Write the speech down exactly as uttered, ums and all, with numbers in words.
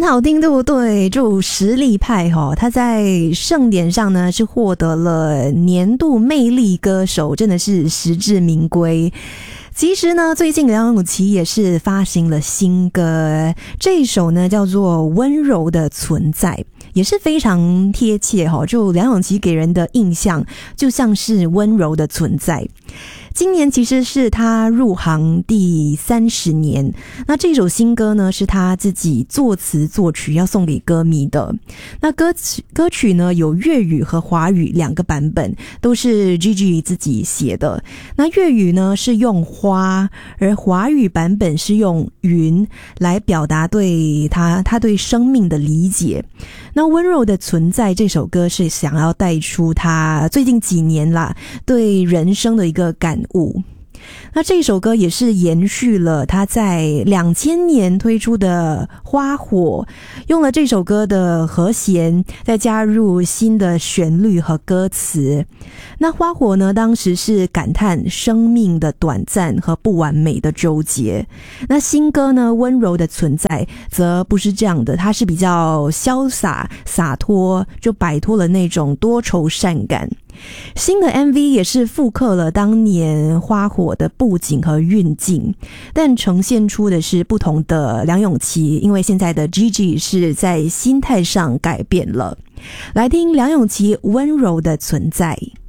很好听，对不对？就实力派哈，他在盛典上呢是获得了年度魅力歌手，真的是实至名归。其实呢，最近梁咏琪也是发行了新歌，这一首呢叫做《温柔的存在》，也是非常贴切哈。就梁咏琪给人的印象就像是温柔的存在。今年其实是他入行第三十年，那这首新歌呢是他自己作词作曲要送给歌迷的。那歌曲歌曲呢有粤语和华语两个版本，都是 Gigi 自己写的。那粤语呢是用花，而华语版本是用云来表达对他他对生命的理解。那温柔的存在这首歌是想要带出他最近几年啦对人生的一个感悟。那这首歌也是延续了他在两千年推出的花火，用了这首歌的和弦，再加入新的旋律和歌词。那花火呢，当时是感叹生命的短暂和不完美的纠结。那新歌呢，温柔的存在则不是这样的，它是比较潇洒洒脱，就摆脱了那种多愁善感。新的 M V 也是复刻了当年花火的布景和运镜，但呈现出的是不同的梁咏琪，因为现在的 Gigi 是在心态上改变了。来听梁咏琪温柔的存在。